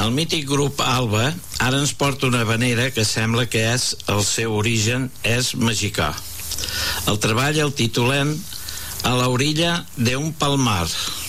El mític grup Alba ara ens porta una havanera que sembla que el seu origen és mexicà. El treball el titulem A la orilla de un palmar.